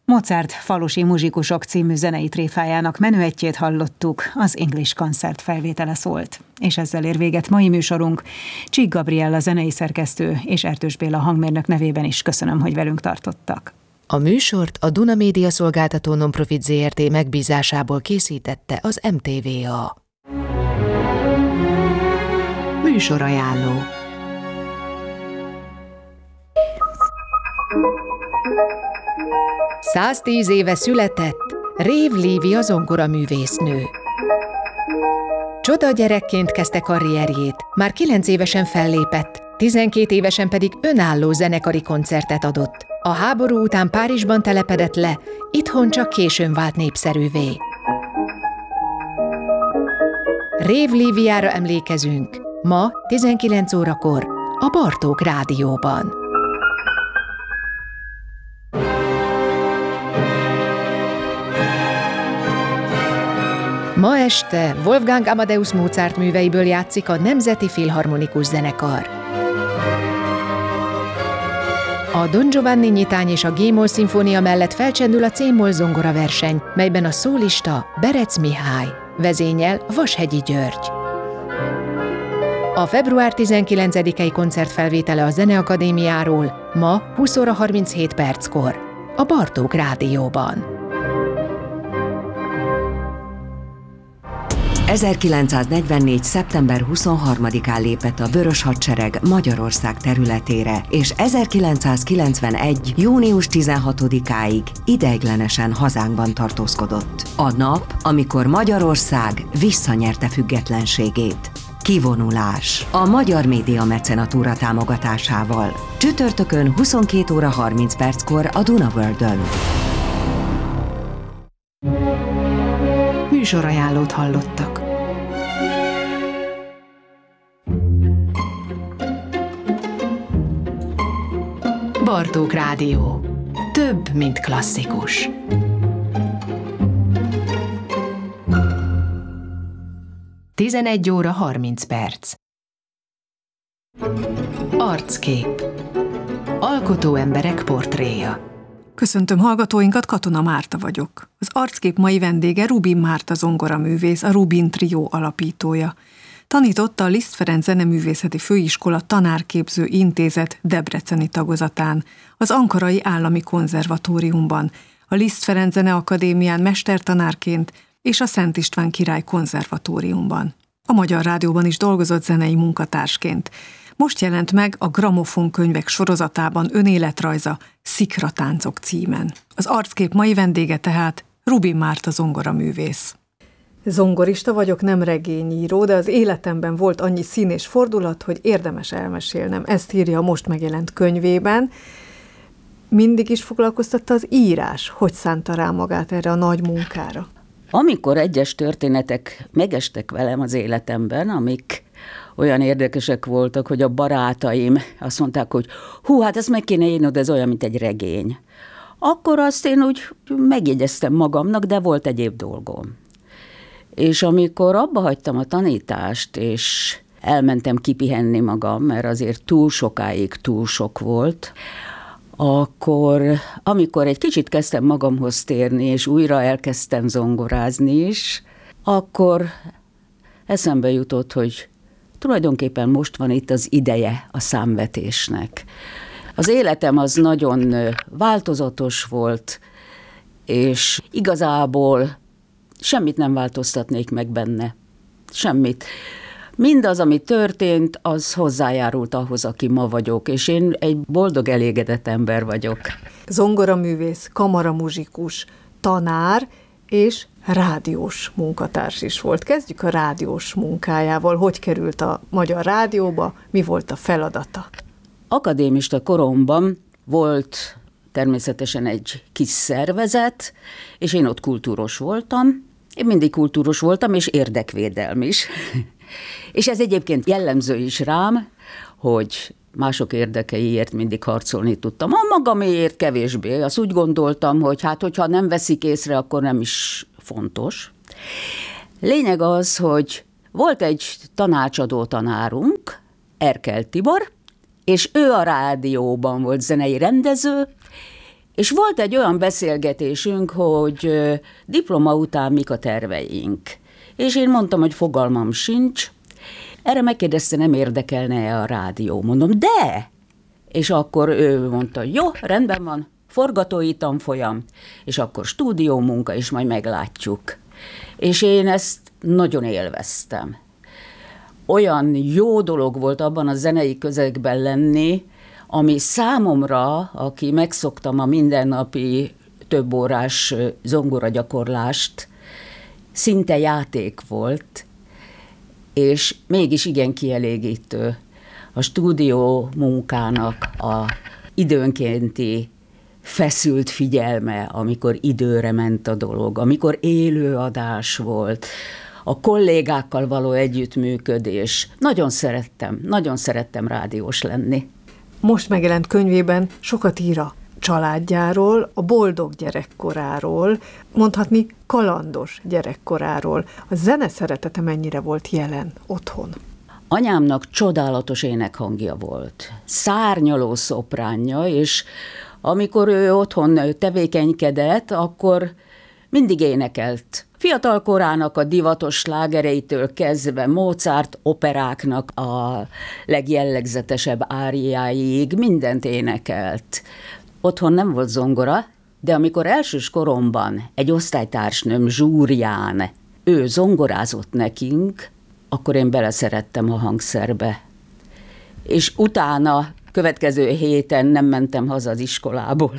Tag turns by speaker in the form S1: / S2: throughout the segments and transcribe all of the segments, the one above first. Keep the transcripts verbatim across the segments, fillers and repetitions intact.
S1: Mozart Falusi muzsikusok című zenei tréfájának menüettjét hallottuk, az English Concert felvétele szólt. És ezzel ér véget mai műsorunk. Csík Gabriella zenei szerkesztő és Erdős Béla hangmérnök nevében is köszönöm, hogy velünk tartottak.
S2: A műsort a Duna Média Szolgáltató Nonprofit zé er té megbízásából készítette az em té vé á. Műsorajánló. száztíz éve született Rév Lívia zongoraművésznő. Csoda gyerekként kezdte karrierjét, már kilenc évesen fellépett, tizenkét évesen pedig önálló zenekari koncertet adott. A háború után Párizsban telepedett le, itthon csak későn vált népszerűvé. Rév Líviára emlékezünk, ma tizenkilenc órakor a Bartók Rádióban. Ma este Wolfgang Amadeus Mozart műveiből játszik a Nemzeti Filharmonikus Zenekar. A Don Giovanni nyitány és a G-moll szimfónia mellett felcsendül a C-moll zongora verseny, melyben a szólista Berec Mihály, vezényel Vashegyi György. A február tizenkilencedikei koncertfelvétele a Zeneakadémiáról ma húsz óra harminchét perckor a Bartók Rádióban.
S3: ezerkilencszáznegyvennégy. szeptember huszonharmadikán lépett a Vörös Hadsereg Magyarország területére, és ezerkilencszázkilencvenegy. június tizenhatodikáig ideiglenesen hazánkban tartózkodott. A nap, amikor Magyarország visszanyerte függetlenségét. Kivonulás. A Magyar Média Mecenatúra támogatásával. Csütörtökön huszonkét óra harminc perckor a Duna Worldön.
S2: Műsorajánlót hallottak. Bartók Rádió. Több, mint klasszikus. tizenegy óra harminc perc. Arckép. Alkotó emberek portréja.
S4: Köszöntöm hallgatóinkat, Katona Márta vagyok. Az Arckép mai vendége Rubin Márta zongoraművész, a Rubin Trió alapítója. Tanította a Liszt Ferenc Zeneművészeti Főiskola Tanárképző Intézet debreceni tagozatán, az Ankarai Állami Konzervatóriumban, a Liszt Ferenc Zeneakadémián mestertanárként és a Szent István Király Konzervatóriumban. A Magyar Rádióban is dolgozott zenei munkatársként. Most jelent meg a Gramofon könyvek sorozatában önéletrajza Szikratáncok címen. Az Arckép mai vendége tehát Rubin Márta zongoraművész. Zongorista vagyok, nem regényíró, de az életemben volt annyi szín és fordulat, hogy érdemes elmesélnem. Ezt írja a most megjelent könyvében. Mindig is foglalkoztatta az írás. Hogy szánta rá magát erre a nagy munkára?
S5: Amikor egyes történetek megestek velem az életemben, amik olyan érdekesek voltak, hogy a barátaim azt mondták, hogy hú, hát ezt meg kéne írnod, ez olyan, mint egy regény. Akkor azt én úgy megjegyeztem magamnak, de volt egyéb dolgom. És amikor abba hagytam a tanítást, és elmentem kipihenni magam, mert azért túl sokáig túl sok volt, akkor amikor egy kicsit kezdtem magamhoz térni, és újra elkezdtem zongorázni is, akkor eszembe jutott, hogy tulajdonképpen most van itt az ideje a számvetésnek. Az életem az nagyon változatos volt, és igazából semmit nem változtatnék meg benne. Semmit. Mindaz, ami történt, az hozzájárult ahhoz, aki ma vagyok, és én egy boldog, elégedett ember vagyok.
S4: Zongoraművész, kamaramuzsikus, tanár és rádiós munkatárs is volt. Kezdjük a rádiós munkájával. Hogy került a Magyar Rádióba? Mi volt a feladata?
S5: Akadémista koromban volt természetesen egy kis szervezet, és én ott kultúros voltam. Én mindig kultúros voltam, és érdekvédelm is. És ez egyébként jellemző is rám, hogy mások érdekeiért mindig harcolni tudtam. A magaméért kevésbé. Azt úgy gondoltam, hogy hát, hogyha nem veszik észre, akkor nem is fontos. Lényeg az, hogy volt egy tanácsadó tanárunk, Erkel Tibor, és ő a rádióban volt zenei rendező, És volt egy olyan beszélgetésünk, hogy diploma után mik a terveink. És én mondtam, hogy fogalmam sincs. Erre megkérdezte, nem érdekelne a rádió. Mondom, de! És akkor ő mondta, jó, rendben van, forgatói tanfolyam, és akkor stúdiómunka, és majd meglátjuk. És én ezt nagyon élveztem. Olyan jó dolog volt abban a zenei közegben lenni, ami számomra, aki megszoktam a mindennapi több órás zongoragyakorlást, szinte játék volt, és mégis igen kielégítő. A stúdió munkának a időnkénti feszült figyelme, amikor időre ment a dolog, amikor élőadás volt, a kollégákkal való együttműködés. Nagyon szerettem, nagyon szerettem rádiós lenni.
S4: Most megjelent könyvében sokat ír a családjáról, a boldog gyerekkoráról, mondhatni kalandos gyerekkoráról. A zene szeretete mennyire volt jelen otthon?
S5: Anyámnak csodálatos énekhangja volt, szárnyaló szopránja, és amikor ő otthon tevékenykedett, akkor mindig énekelt. Fiatal korának a divatos slágereitől kezdve Mozart operáknak a legjellegzetesebb áriáig mindent énekelt. Otthon nem volt zongora, de amikor elsős koromban egy osztálytársnőm zsúrján ő zongorázott nekünk, akkor én beleszerettem a hangszerbe. És utána, következő héten nem mentem haza az iskolából,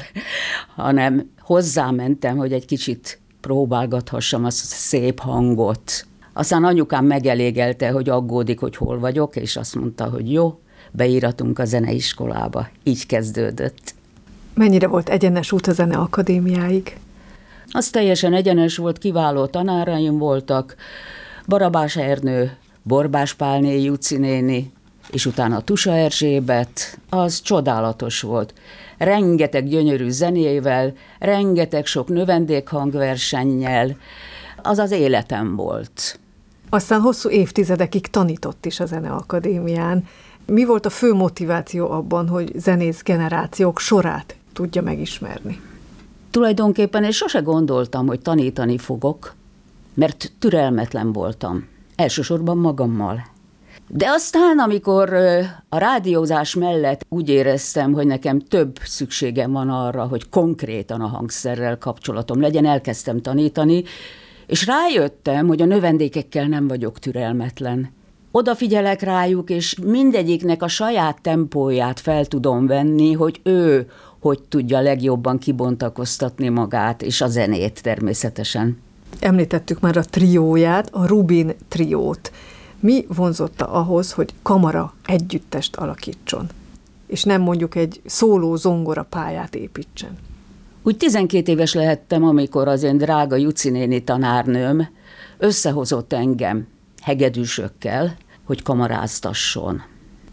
S5: hanem hozzámentem, hogy egy kicsit próbálgathassam a szép hangot. Aztán anyukám megelégelte, hogy aggódik, hogy hol vagyok, és azt mondta, hogy jó, beíratunk a zeneiskolába. Így kezdődött.
S4: Mennyire volt egyenes út a Zeneakadémiáig?
S5: Az teljesen egyenes volt, kiváló tanáraim voltak, Barabás Ernő, Borbás Pálné Juci néni, és utána Tusa Erzsébet, az csodálatos volt. Rengeteg gyönyörű zenével, rengeteg sok növendékhangversennyel, az az életem volt.
S4: Aztán hosszú évtizedekig tanított is a Zeneakadémián. Mi volt a fő motiváció abban, hogy zenész generációk sorát tudja megismerni?
S5: Tulajdonképpen én sose gondoltam, hogy tanítani fogok, mert türelmetlen voltam. Elsősorban magammal. De aztán, amikor a rádiózás mellett úgy éreztem, hogy nekem több szükségem van arra, hogy konkrétan a hangszerrel kapcsolatom legyen, elkezdtem tanítani, és rájöttem, hogy a növendékekkel nem vagyok türelmetlen. Odafigyelek rájuk, és mindegyiknek a saját tempóját fel tudom venni, hogy ő hogy tudja legjobban kibontakoztatni magát, és a zenét természetesen.
S4: Említettük már a trióját, a Rubin triót. Mi vonzotta ahhoz, hogy kamara együttest alakítson, és nem mondjuk egy szóló zongora pályát építsen?
S5: Úgy tizenkét éves lehettem, amikor az én drága Juci néni tanárnőm összehozott engem hegedűsökkel, hogy kamaráztasson.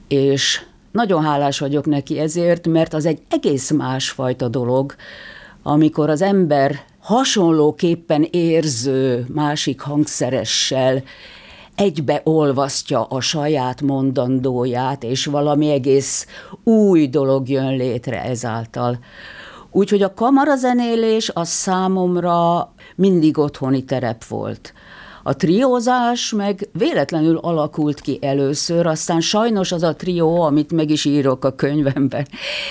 S5: És nagyon hálás vagyok neki ezért, mert az egy egész másfajta dolog, amikor az ember hasonlóképpen érző másik hangszeressel egybeolvasztja a saját mondandóját, és valami egész új dolog jön létre ezáltal. Úgyhogy a kamarazenélés az számomra mindig otthoni terep volt. A triózás meg véletlenül alakult ki először, aztán sajnos az a trió, amit meg is írok a könyvemben,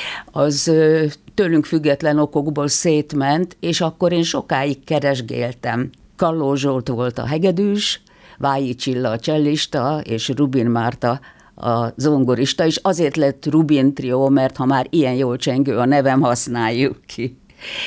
S5: az tőlünk független okokból szétment, és akkor én sokáig keresgéltem. Kalló Zsolt volt a hegedűs, Vályi Csilla a csellista, és Rubin Márta a zongorista, és azért lett Rubin trió, mert ha már ilyen jól csengő a nevem, használjuk ki.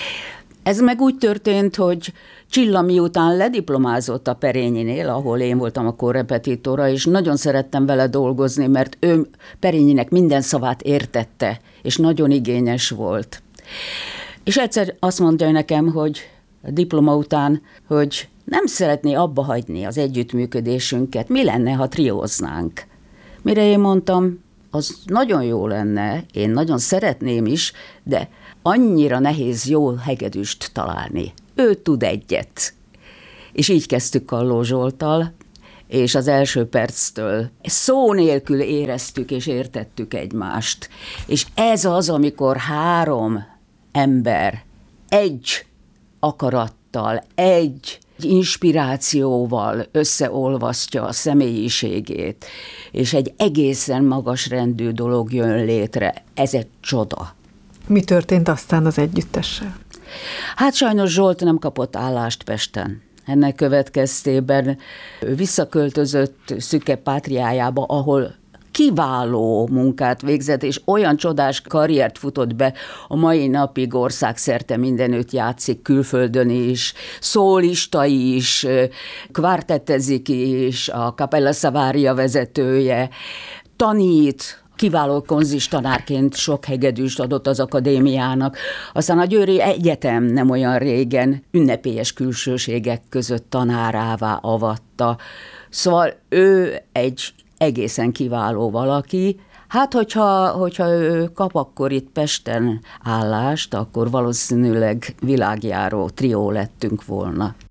S5: Ez meg úgy történt, hogy Csilla miután lediplomázott a Perényinél, ahol én voltam a korrepetitora, és nagyon szerettem vele dolgozni, mert ő Perényinek minden szavát értette, és nagyon igényes volt. És egyszer azt mondja nekem, hogy a diploma után, hogy nem szeretné abba hagyni az együttműködésünket, mi lenne, ha trióznánk. Mire én mondtam, az nagyon jó lenne, én nagyon szeretném is, de annyira nehéz jó hegedűst találni. Ő tud egyet. És így kezdtük Kalló Zsolttal, és az első perctől szó nélkül éreztük és értettük egymást. És ez az, amikor három ember egy akarattal, egy inspirációval összeolvasztja a személyiségét, és egy egészen magas rendű dolog jön létre. Ez egy csoda.
S4: Mi történt aztán az együttessel?
S5: Hát sajnos Zsolt nem kapott állást Pesten. Ennek következtében visszaköltözött szüke pátriájába, ahol kiváló munkát végzett, és olyan csodás karriert futott be, a mai napig országszerte mindenütt játszik, külföldön is, szólista is, kvártettezik is, a Capella Savaria vezetője, tanít, kiváló konzistanárként sok hegedűst adott az akadémiának. Aztán a Győri Egyetem nem olyan régen ünnepélyes külsőségek között tanárává avatta. Szóval ő egy egészen kiváló valaki. Hát, hogyha, hogyha ő kap akkor itt Pesten állást, akkor valószínűleg világjáró trió lettünk volna.